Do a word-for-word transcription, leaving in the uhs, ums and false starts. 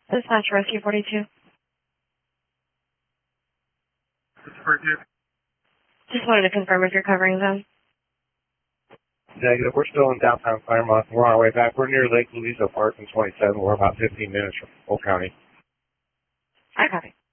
Dispatch Rescue forty-two. forty-two. Just wanted to confirm if you're covering zone. Negative. We're still in downtown Claremont. We're on our way back. We're near Lake Louisa Park in twenty-seven. We're about fifteen minutes from Old County. I copy.